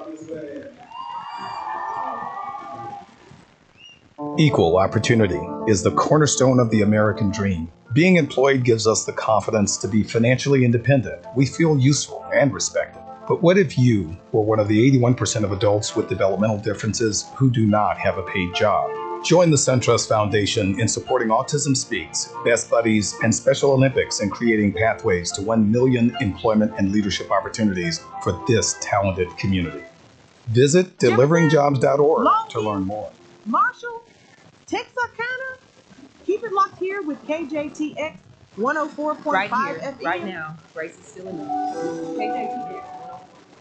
Equal opportunity is the cornerstone of the American dream. Being employed gives us the confidence to be financially independent. We feel useful and respected. But what if you were one of the 81% of adults with developmental differences who do not have a paid job? Join the SunTrust Foundation in supporting Autism Speaks, Best Buddies, and Special Olympics in creating pathways to 1 million employment and leadership opportunities for this talented community. Visit deliveringjobs.org to learn more. Marshall, Texarkana, keep it locked here with KJTX 104.5 FM. Right now. Grace is still in there. KJTX.